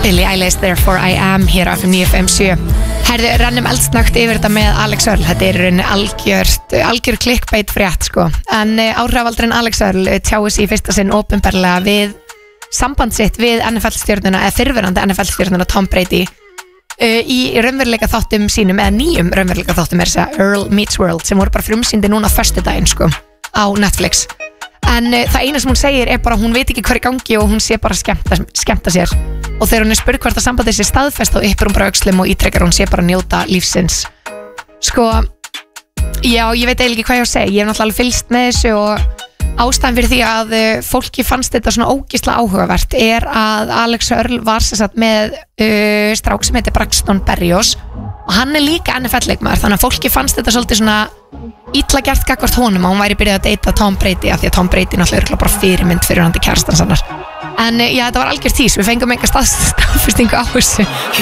Billie Eilish, Therefore I Am hér á FM 957. Herðu, rennum eldsnögt yfir þetta með Alex Earl. Þetta er rauninni algjör clickbait frétt sko. En áhrifavaldurinn Alex Earl tjáir sig í fyrsta sinn opinberlega við samband sitt við NFL-stjörnuna eða fyrrverandi NFL-stjörnuna Tom Brady í raunveruleika þáttum sínum eða nýjum raunveruleika þáttum er þess að Earl Meets World sem voru bara frumsýndi núna á föstudaginn sko á Netflix. En það eina sem hún segir er bara að hún veit ekki hvað er í gangi og hún sé bara að skemmta sér. Og þegar hún er spurð hvort að sambandið sé staðfest þá yppir hún bara öxlum og ítrekkar hún sé bara að njóta lífsins. Sko, já, ég veit eiginlega ekki hvað ég á að segja. Ég hef náttúrulega fylgst með þessu og ástæðan fyrir því að fólki fannst þetta svona ógeðslega áhugavert er að Alex Earl var sem sagt með strák sem heitir Braxton Berrios og hann er líka NFL-leikmaður þannig að fólki fannst þetta svolítið svona illa gert gagnvart honum að hún væri byrjað að deyta Tom Brady af því að Tom Brady náttúrulega bara fyrirmynd fyrir hann til kærastan sannar. En já, þetta var algjört tís, við fengum enga staðfestingu á þessu.